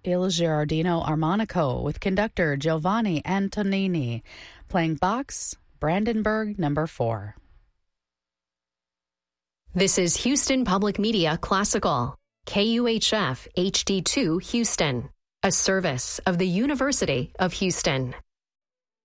Il Girardino Armonico with conductor Giovanni Antonini, playing Bach's Brandenburg No. 4. This is Houston Public Media Classical, KUHF HD2 Houston, a service of the University of Houston.